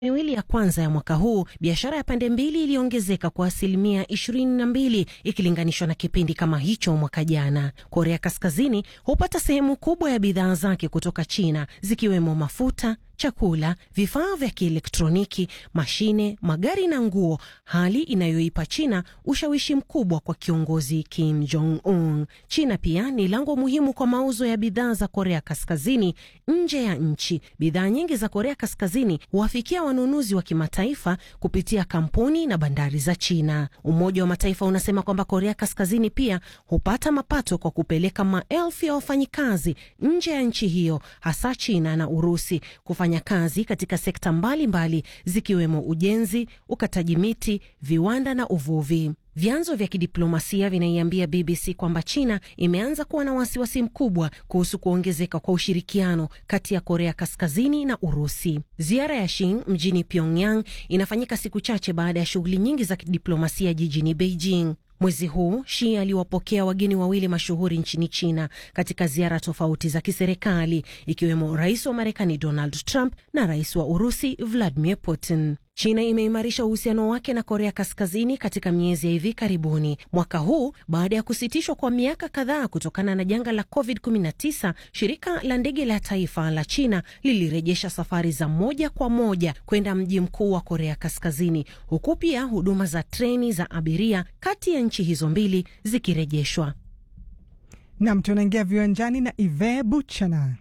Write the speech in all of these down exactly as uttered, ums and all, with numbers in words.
miwili ya kwanza ya mwaka huu, biashara ya pande mbili iliongezeka kwa asilimia ishirini na mbili ikilinganishwa na kipindi kama hicho mwaka jana. Korea Kaskazini hupata sehemu kubwa ya bidhaa zake kutoka China, zikiwemo mafuta, chakula, vifaa vya kielektroniki, mashine, magari na nguo, hali inayoipa China ushawishi mkubwa kwa kiongozi Kim Jong-un. China pia ni lango muhimu kwa mauzo ya bidhaa za Korea Kaskazini nje ya nchi. Bidhaa nyingi za Korea Kaskazini huwafikia wanunuzi wa kimataifa kupitia kampuni na bandari za China. Umoja wa Mataifa unasema kwamba Korea Kaskazini pia hupata mapato kwa kupeleka maelfu ya wafanyikazi nje ya nchi hiyo, hasa China na Urusi, kufanya kazi katika sekta mbalimbali mbali, zikiwemo ujenzi, ukataji miti, viwanda na uvuvi. Vyanzo vya kidiplomasia vinaiambia B B C kwamba China imeanza kuwa na wasiwasi mkubwa kuhusu kuongezeka kwa ushirikiano kati ya Korea Kaskazini na Urusi. Ziara ya Xi mjini Pyongyang inafanyika siku chache baada ya shughuli nyingi za kidiplomasia jijini Beijing. Mwezi huu Xi aliwapokea wageni wawili mashuhuri nchini China katika ziara tofauti za kiserikali, ikiwemo rais wa Marekani Donald Trump na rais wa Urusi Vladimir Putin. China imeimarisha uhusiano wake na Korea Kaskazini katika miezi ya hivi karibuni. Mwaka huu, baada ya kusitishwa kwa miaka kadhaa kutokana na janga la covid kumi na tisa, shirika la ndege la taifa la China lilirejesha safari za moja kwa moja kwenda mji mkuu wa Korea Kaskazini, huku pia huduma za treni za abiria kati ya nchi hizo mbili zikirejeshwa. Nam, tunaingia viwanjani na Ive Buchana.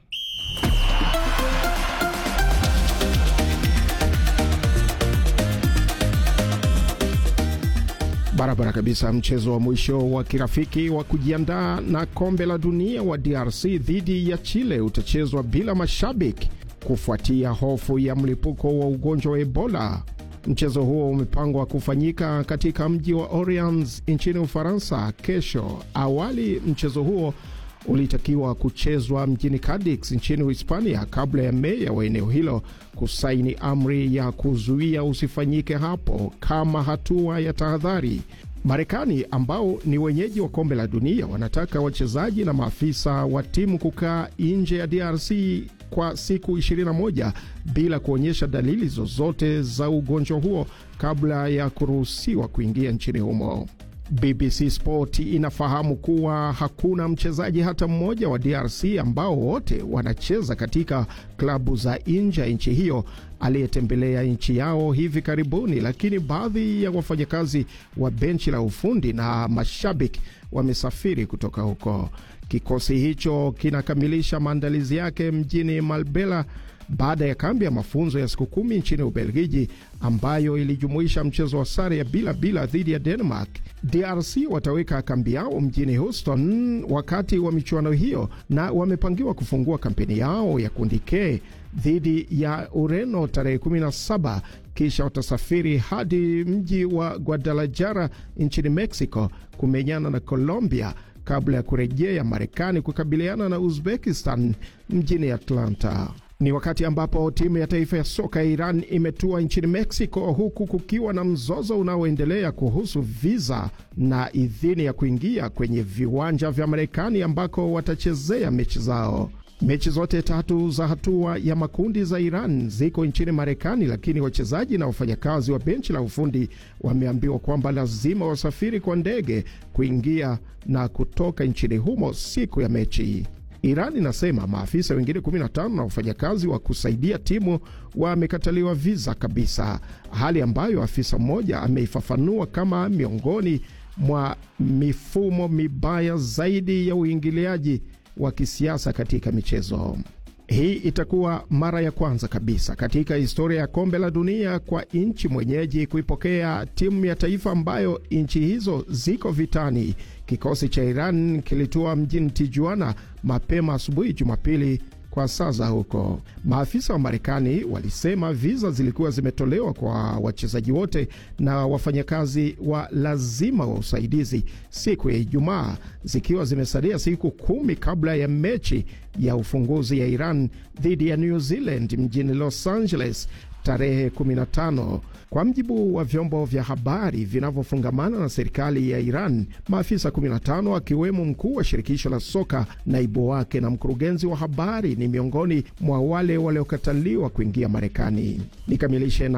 Barabara kabisa. Mchezo wa mwisho wa kirafiki wa kujiandaa na kombe la dunia wa D R C dhidi ya Chile utachezwa bila mashabiki kufuatia hofu ya mlipuko wa ugonjwa wa Ebola. Mchezo huo umepangwa kufanyika katika mji wa Orleans nchini Ufaransa kesho. Awali mchezo huo ulitakiwa kuchezwa mjini Cadix nchini Hispania kabla ya meya wa eneo hilo kusaini amri ya kuzuia usifanyike hapo kama hatua ya tahadhari. Marekani ambao ni wenyeji wa kombe la dunia wanataka wachezaji na maafisa wa timu kukaa nje ya D R C kwa siku ishirini na moja bila kuonyesha dalili zozote za ugonjwa huo kabla ya kuruhusiwa kuingia nchini humo. B B C Sport inafahamu kuwa hakuna mchezaji hata mmoja wa D R C ambao wote wanacheza katika klabu za nje ya nchi hiyo aliyetembelea nchi yao hivi karibuni, lakini baadhi ya wafanyakazi wa benchi la ufundi na mashabiki wamesafiri kutoka huko. Kikosi hicho kinakamilisha maandalizi yake mjini Marbella baada ya kambi ya mafunzo ya siku kumi nchini Ubelgiji ambayo ilijumuisha mchezo wa sare ya bila bila dhidi ya Denmark. D R C wataweka kambi yao mjini Houston wakati wa michuano hiyo na wamepangiwa kufungua kampeni yao ya kundi K dhidi ya Ureno tarehe kumi na saba, kisha watasafiri hadi mji wa Guadalajara nchini Mexico kumenyana na Colombia kabla ya kurejea Marekani kukabiliana na Uzbekistan mjini Atlanta. Ni wakati ambapo timu ya taifa ya soka ya Iran imetua nchini Mexico, huku kukiwa na mzozo unaoendelea kuhusu visa na idhini ya kuingia kwenye viwanja vya Marekani ambako watachezea mechi zao. Mechi zote tatu za hatua ya makundi za Iran ziko nchini Marekani, lakini wachezaji na wafanyakazi wa benchi la ufundi wameambiwa kwamba lazima wasafiri kwa ndege kuingia na kutoka nchini humo siku ya mechi. Iran inasema maafisa wengine kumi na tano na wafanyakazi wa kusaidia timu wamekataliwa visa kabisa, hali ambayo afisa mmoja ameifafanua kama miongoni mwa mifumo mibaya zaidi ya uingiliaji wa kisiasa katika michezo. Hii itakuwa mara ya kwanza kabisa katika historia ya kombe la dunia kwa nchi mwenyeji kuipokea timu ya taifa ambayo nchi hizo ziko vitani. Kikosi cha Iran kilitua mjini Tijuana mapema asubuhi Jumapili kwa saa za huko. Maafisa wa Marekani walisema visa zilikuwa zimetolewa kwa wachezaji wote na wafanyakazi wa lazima wa usaidizi siku ya Ijumaa, zikiwa zimesalia siku kumi kabla ya mechi ya ufunguzi ya Iran dhidi ya New Zealand mjini Los Angeles tarehe kumi na tano. Kwa mjibu wa vyombo vya habari vinavyofungamana na serikali ya Iran, maafisa kumi na tano akiwemo mkuu wa shirikisho la soka, naibu wake na mkurugenzi wa habari ni miongoni mwa wale waliokataliwa kuingia Marekani. Nikamilishe na